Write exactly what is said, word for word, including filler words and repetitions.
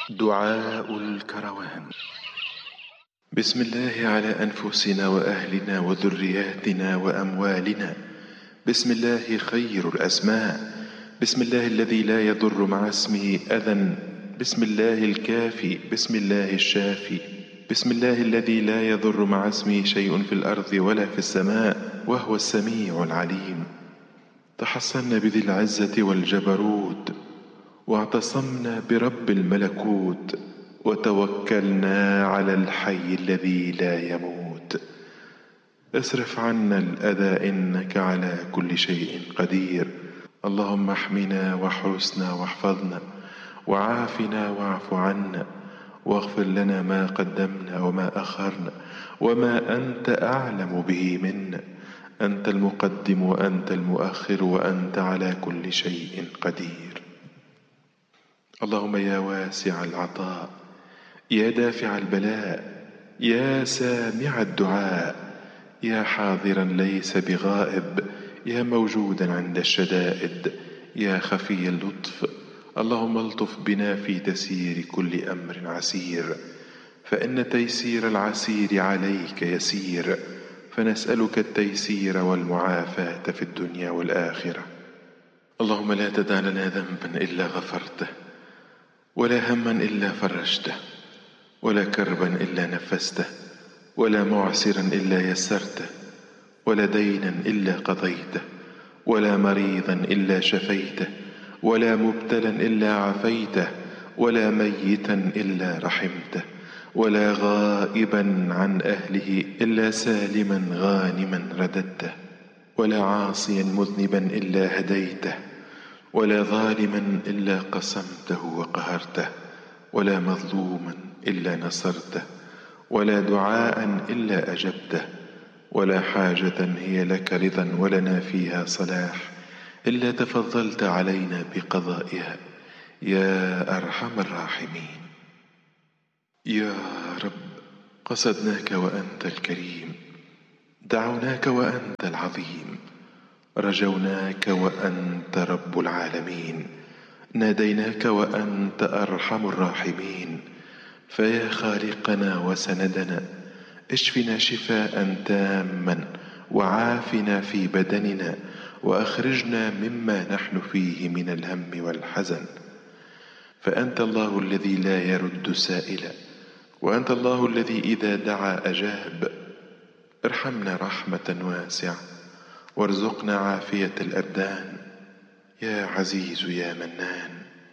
دعاء الكروان. بسم الله على أنفسنا وأهلنا وذرياتنا وأموالنا. بسم الله خير الأسماء. بسم الله الذي لا يضر مع اسمه أذى. بسم الله الكافي. بسم الله الشافي. بسم الله الذي لا يضر مع اسمه شيء في الأرض ولا في السماء وهو السميع العليم. تحصنا بذي العزة والجبروت، واعتصمنا برب الملكوت، وتوكلنا على الحي الذي لا يموت. اصرف عنا الأذى إنك على كل شيء قدير. اللهم احمنا واحرسنا واحفظنا وعافنا واعف عنا، واغفر لنا ما قدمنا وما أخرنا وما أنت أعلم به منا. أنت المقدم وأنت المؤخر وأنت على كل شيء قدير. اللهم يا واسع العطاء، يا دافع البلاء، يا سامع الدعاء، يا حاضرا ليس بغائب، يا موجودا عند الشدائد، يا خفي اللطف، اللهم الطف بنا في تسيير كل أمر عسير، فإن تيسير العسير عليك يسير، فنسألك التيسير والمعافاة في الدنيا والآخرة. اللهم لا تدع لنا ذنبا إلا غفرته، ولا هما إلا فرجته، ولا كربا إلا نفسته، ولا معسرا إلا يسرته، ولا دينا إلا قضيته، ولا مريضا إلا شفيته، ولا مبتلا إلا عافيته، ولا ميتا إلا رحمته، ولا غائبا عن أهله إلا سالما غانما رددته، ولا عاصيا مذنبا إلا هديته، ولا ظالما إلا قسمته وقهرته، ولا مظلوما إلا نصرته، ولا دعاء إلا أجبته، ولا حاجة هي لك رضا ولنا فيها صلاح إلا تفضلت علينا بقضائها يا أرحم الراحمين. يا رب، قصدناك وأنت الكريم، دعوناك وأنت العظيم، رجوناك وأنت رب العالمين، ناديناك وأنت أرحم الراحمين. فيا خالقنا وسندنا، اشفنا شفاء تاما، وعافنا في بدننا، وأخرجنا مما نحن فيه من الهم والحزن. فأنت الله الذي لا يرد سائلا، وأنت الله الذي إذا دعا أجاب. ارحمنا رحمة واسعة، وارزقنا عافية الأبدان. يا عزيز يا منان،